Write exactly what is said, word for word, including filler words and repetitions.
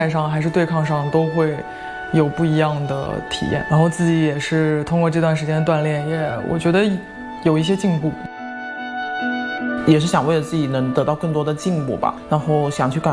上还是对抗上都会有不一样的体验。然后自己也是通过这段时间的锻炼，也我觉得有一些进步， 也是想为了自己能得到更多的进步吧，然后想去感